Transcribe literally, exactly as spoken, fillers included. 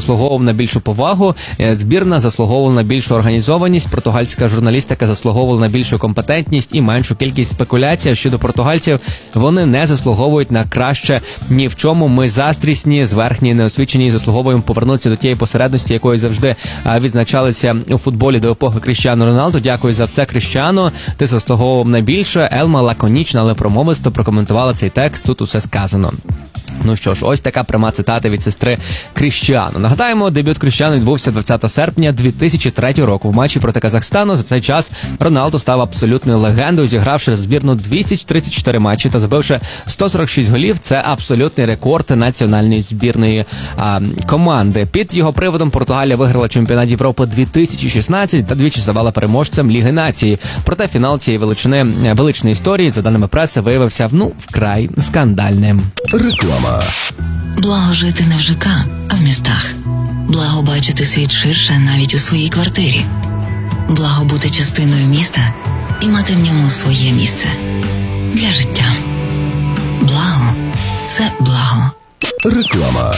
заслуговував на більшу повагу, збірна заслуговувала на більшу організованість, португальська журналістика заслуговувала на більшу компетентність і меншу кількість спекуляцій. Щодо португальців, вони не заслуговують на краще ні в чому. Ми заздрісні, зверхні, неосвічені і заслуговуємо повернутися до тієї посередності, якою завжди відзначалися у футболі до епохи Кріштіану Роналду. Дякую за все, Кріштіану. Ти заслуговував найбільше. Елма лаконічно, але промовисто прокоментувала цей текст. Тут усе сказано. Ну що ж, ось така пряма цитата від сестри Кріштіану. Нагадаємо, дебют Кріштіану відбувся двадцятого серпня дві тисячі третього року. В матчі проти Казахстану за цей час Роналду став абсолютною легендою, зігравши за збірну двісті тридцять чотири матчі та забивши сто сорок шість голів. Це абсолютний рекорд національної збірної а, команди. Під його приводом Португалія виграла чемпіонат Європи дві тисячі шістнадцять та двічі ставала переможцем Ліги Націй. Проте фінал цієї величини, величної історії, за даними преси, виявився, ну, вкрай скандальним. Реклама. Благо жити не в ЖК, а в містах. Благо бачити світ ширше навіть у своїй квартирі. Благо бути частиною міста і мати в ньому своє місце. Для життя. Благо – це благо. Реклама.